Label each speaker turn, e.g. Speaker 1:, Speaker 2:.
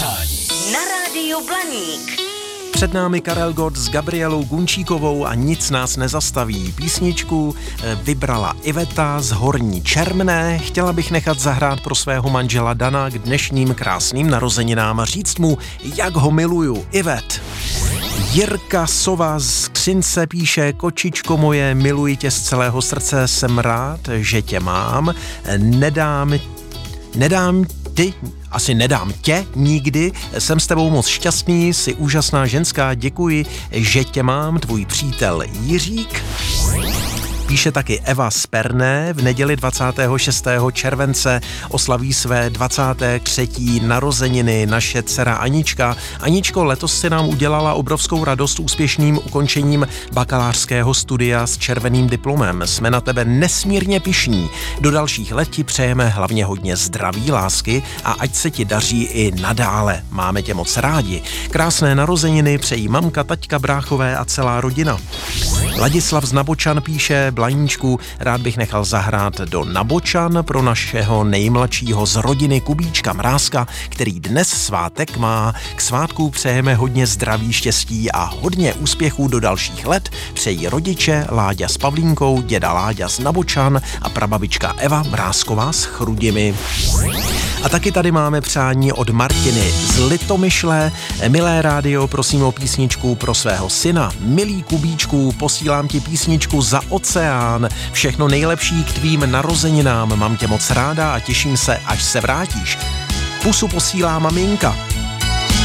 Speaker 1: přání
Speaker 2: na rádiu Blaník.
Speaker 3: Před námi Karel Gott s Gabrielou Gunčíkovou a Nic nás nezastaví. Písničku vybrala Iveta z Horní Čermné. Chtěla bych nechat zahrát pro svého manžela Dana k dnešním krásným narozeninám a říct mu, jak ho miluju. Ivet. Jirka Sova z Křince píše: Kočičko moje, miluji tě z celého srdce, jsem rád, že tě mám. Nedám tě nikdy, jsem s tebou moc šťastný, jsi úžasná ženská, děkuji, že tě mám, tvůj přítel Jiřík. Píše taky Eva z Perné, v neděli 26. července oslaví své 23. narozeniny naše dcera Anička. Aničko, letos si nám udělala obrovskou radost úspěšným ukončením bakalářského studia s červeným diplomem. Jsme na tebe nesmírně pyšní. Do dalších let ti přejeme hlavně hodně zdraví, lásky a ať se ti daří i nadále. Máme tě moc rádi. Krásné narozeniny přejí mamka, taťka, bráchové a celá rodina. Ladislav z Nabočan píše: Blaníčku, rád bych nechal zahrát do Nabočan pro našeho nejmladšího z rodiny Kubíčka Mrázka, který dnes svátek má. K svátku přejeme hodně zdraví, štěstí a hodně úspěchů do dalších let. Přejí rodiče Láďa s Pavlínkou, děda Láďa z Nabočan a prababička Eva Mrázková s Chrudimi. A taky tady máme přání od Martiny z Litomyšle. Milé rádio, prosím o písničku pro svého syna. Milý Kubíčku, posílám ti písničku Za oceán. Všechno nejlepší k tvým narozeninám. Mám tě moc ráda a těším se, až se vrátíš. Pusu posílá maminka.